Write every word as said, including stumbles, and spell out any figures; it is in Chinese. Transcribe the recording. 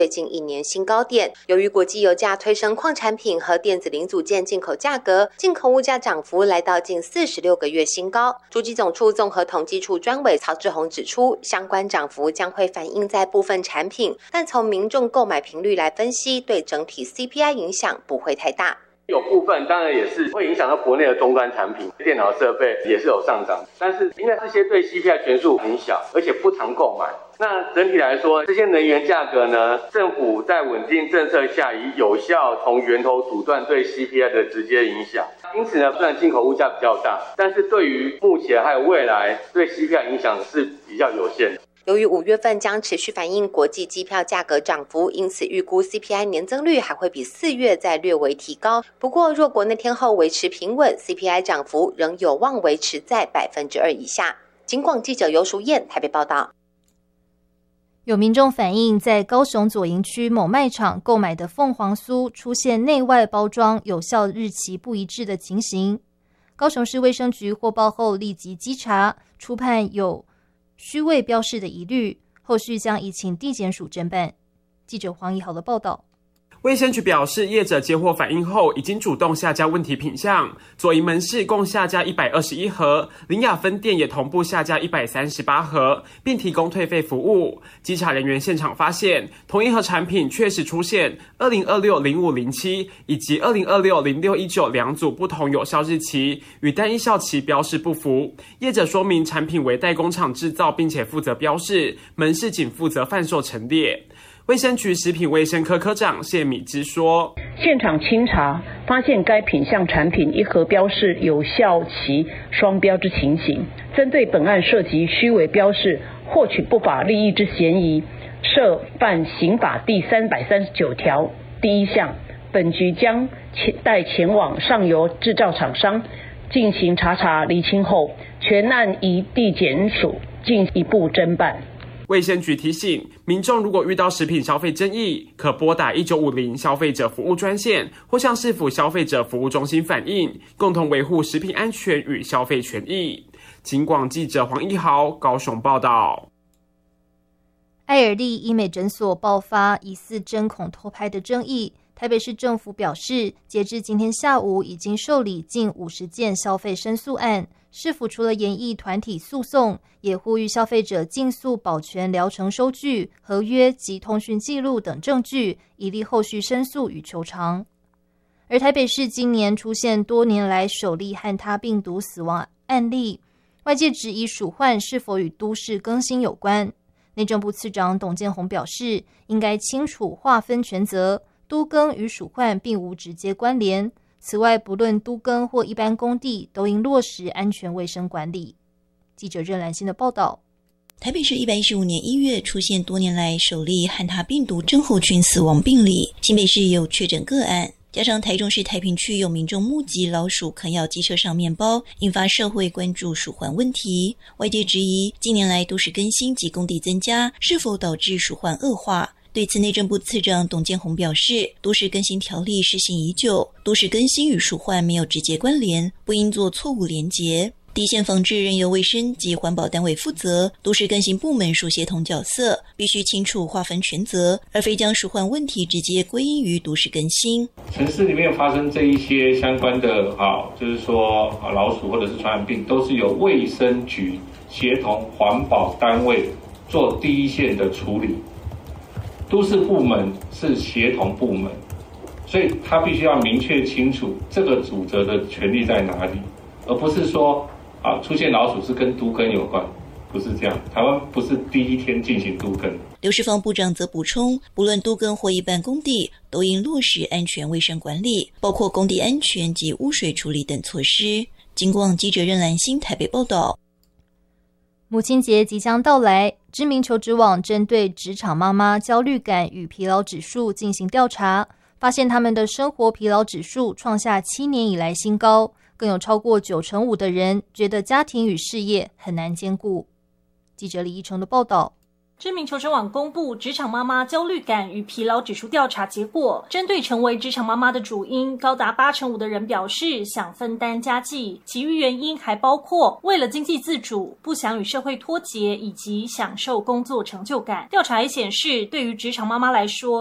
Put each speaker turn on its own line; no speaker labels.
最近一年新高点。由于国际油价推升矿产品和电子零组件进口价格，进口物价涨幅来到近四十六个月新高。主计总处综合统计处专委曹志宏指出，相关涨幅将会反映在部分产品，但从民众购买频率来分析，对整体 C P I 影响不会太大。
有部分当然也是会影响到国内的终端产品，电脑设备也是有上涨，但是因为这些对 C P I 权数很小，而且不常购买。那整体来说，这些能源价格呢，政府在稳定政策下，以有效从源头阻断对 C P I 的直接影响。因此呢，虽然进口物价比较大，但是对于目前还有未来对 C P I 影响是比较有限的。
由于五月份将持续反映国际机票价格涨幅，因此预估 C P I 年增率还会比四月再略微提高。不过，若国内天后维持平稳 ，C P I 涨幅仍有望维持在百分之二以下。警广记者游淑燕台北报道。
有民众反映，在高雄左营区某卖场购买的凤凰酥出现内外包装有效日期不一致的情形。高雄市卫生局获报后立即稽查，初判有虚伪标示的疑虑，后续将移请地检署侦办。记者黄怡豪的报道。
卫生局表示，业者接获反映后，已经主动下架问题品项，左营门市共下架一百二十一盒，林雅分店也同步下架一百三十八盒，并提供退费服务。稽查人员现场发现，同一盒产品确实出现二零二六零五零七以及二零二六零六一九两组不同有效日期，与单一效期标示不符。业者说明产品为代工厂制造，并且负责标示，门市仅负责贩售陈列。卫生局食品卫生科科长谢米之说，
现场清查发现该品项产品一盒标示有效期双标之情形，针对本案涉及虚伪标示获取不法利益之嫌疑，涉犯刑法第三百三十九条第一项，本局将待前往上游制造厂商进行查查厘清后，全案移地检署进一步侦办。
卫生局提醒民众，如果遇到食品消费争议，可拨打一九五零消费者服务专线，或向市府消费者服务中心反映，共同维护食品安全与消费权益。警广记者黄一豪高雄报道。
爱尔利医美诊所爆发疑似针孔偷拍的争议，台北市政府表示，截至今天下午已经受理近五十件消费申诉案。市府除了研议团体诉讼，也呼吁消费者尽速保全疗程收据、合约及通讯记录等证据，以利后续申诉与求偿。而台北市今年出现多年来首例汉他病毒死亡案例，外界质疑鼠患是否与都市更新有关。内政部次长董建宏表示，应该清楚划分权责，都更与鼠患并无直接关联。此外，不论都更或一般工地，都应落实安全卫生管理。记者任兰心的报道。
台北市一百一十五年一月出现多年来首例汉他病毒症候群死亡病例，新北市也有确诊个案，加上台中市太平区有民众目击老鼠啃咬机车上面包，引发社会关注鼠患问题。外界质疑近年来都市更新及工地增加，是否导致鼠患恶化？对此，内政部次长董建宏表示，都市更新条例施行已久，都市更新与鼠患没有直接关联，不应做错误连结。第一线防治仍由卫生及环保单位负责，都市更新部门属协同角色，必须清楚划分权责，而非将鼠患问题直接归因于都市更新。
城市里面发生这一些相关的啊，就是说啊老鼠或者是传染病，都是由卫生局协同环保单位做第一线的处理。都市部门是协同部门，所以他必须要明确清楚这个主责的权利在哪里，而不是说啊出现老鼠是跟都更有关，不是这样。台湾不是第一天进行都更。
刘世芳部长则补充，不论都更或一般工地，都应落实安全卫生管理，包括工地安全及污水处理等措施。警广记者任兰心台北报道。
母亲节即将到来，知名求职网针对职场妈妈焦虑感与疲劳指数进行调查，发现他们的生活疲劳指数创下七年以来新高，更有超过九成五的人觉得家庭与事业很难兼顾。记者李依成的报道。
知名求职网公布职场妈妈焦虑感与疲劳指数调查结果，针对成为职场妈妈的主因，高达八成五的人表示想分担家计，其余原因还包括为了经济自主、不想与社会脱节以及享受工作成就感。调查也显示，对于职场妈妈来说，